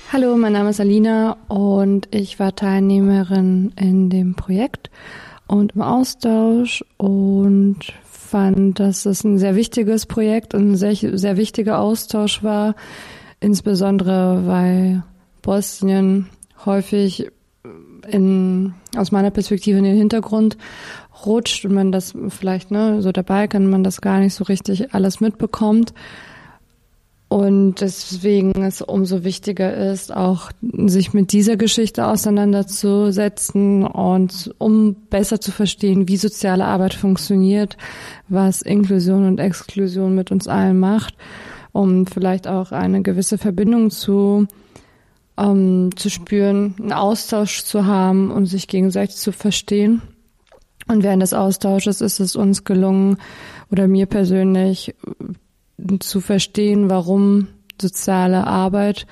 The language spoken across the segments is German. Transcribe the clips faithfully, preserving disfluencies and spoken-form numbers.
Hallo, mein Name ist Alina und ich war Teilnehmerin in dem Projekt und im Austausch und fand, dass es ein sehr wichtiges Projekt und ein sehr, sehr wichtiger Austausch war, insbesondere weil Bosnien häufig in, aus meiner Perspektive in den Hintergrund rutscht und man das vielleicht, ne, so dabei kann man das gar nicht so richtig alles mitbekommt. Und deswegen es umso wichtiger ist, auch sich mit dieser Geschichte auseinanderzusetzen und um besser zu verstehen, wie soziale Arbeit funktioniert, was Inklusion und Exklusion mit uns allen macht, um vielleicht auch eine gewisse Verbindung zu um, zu spüren, einen Austausch zu haben und sich gegenseitig zu verstehen. Und während des Austausches ist es uns gelungen, oder mir persönlich, zu verstehen, warum soziale Arbeit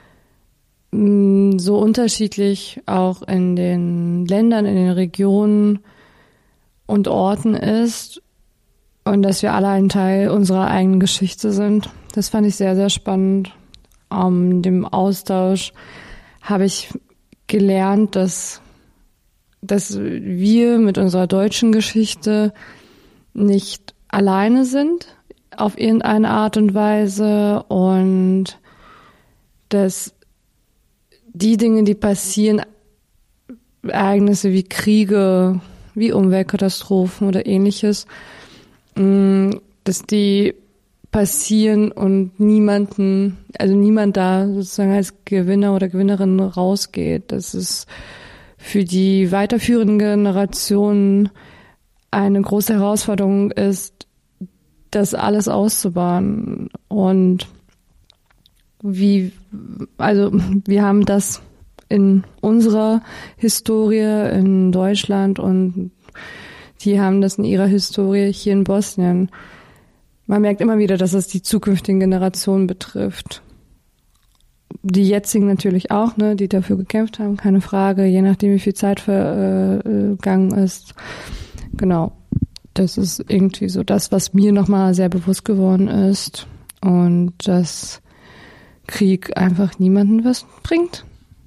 so unterschiedlich auch in den Ländern, in den Regionen und Orten ist und dass wir alle ein Teil unserer eigenen Geschichte sind. Das fand ich sehr, sehr spannend. Um, dem Austausch habe ich gelernt, dass, dass wir mit unserer deutschen Geschichte nicht alleine sind, auf irgendeine Art und Weise und dass die Dinge, die passieren, Ereignisse wie Kriege, wie Umweltkatastrophen oder ähnliches, dass die passieren und niemanden, also niemand da sozusagen als Gewinner oder Gewinnerin rausgeht. Dass es für die weiterführenden Generationen eine große Herausforderung ist, das alles auszubauen. Und wie, also wir haben das in unserer Historie in Deutschland und die haben das in ihrer Historie hier in Bosnien. Man merkt immer wieder, dass es die zukünftigen Generationen betrifft. Die jetzigen natürlich auch, ne, die dafür gekämpft haben, keine Frage, je nachdem wie viel Zeit vergangen ist. Genau. Das ist irgendwie so das, was mir nochmal sehr bewusst geworden ist und dass Krieg einfach niemandem was bringt.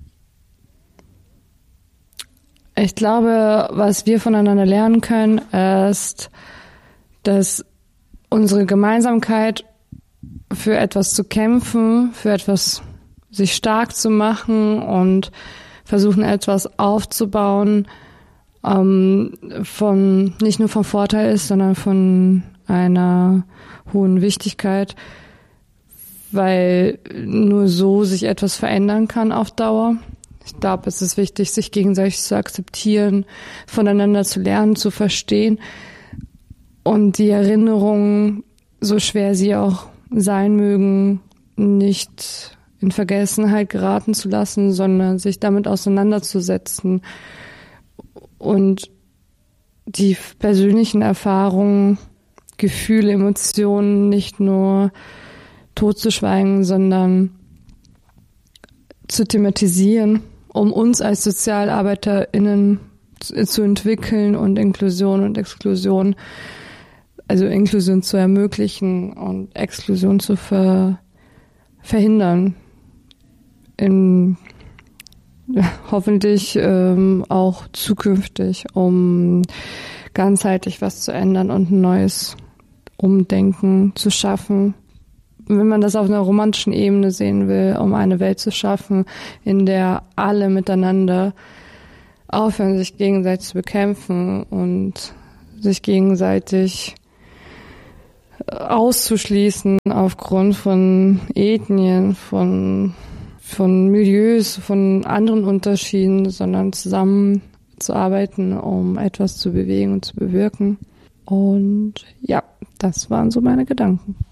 Ich glaube, was wir voneinander lernen können, ist, dass unsere Gemeinsamkeit für etwas zu kämpfen, für etwas sich stark zu machen und versuchen, etwas aufzubauen, ähm, von nicht nur vom Vorteil ist, sondern von einer hohen Wichtigkeit, weil nur so sich etwas verändern kann auf Dauer. Ich glaube, es ist wichtig, sich gegenseitig zu akzeptieren, voneinander zu lernen, zu verstehen und die Erinnerungen, so schwer sie auch sein mögen, nicht in Vergessenheit geraten zu lassen, sondern sich damit auseinanderzusetzen und die persönlichen Erfahrungen, Gefühle, Emotionen nicht nur totzuschweigen, sondern zu thematisieren, um uns als SozialarbeiterInnen zu, zu entwickeln und Inklusion und Exklusion, also Inklusion zu ermöglichen und Exklusion zu ver, verhindern. In Ja, hoffentlich ähm, auch zukünftig, um ganzheitlich was zu ändern und ein neues Umdenken zu schaffen. Wenn man das auf einer romantischen Ebene sehen will, um eine Welt zu schaffen, in der alle miteinander aufhören, sich gegenseitig zu bekämpfen und sich gegenseitig auszuschließen aufgrund von Ethnien, von von Milieus, von anderen Unterschieden, sondern zusammenzuarbeiten, um etwas zu bewegen und zu bewirken. Und ja, das waren so meine Gedanken.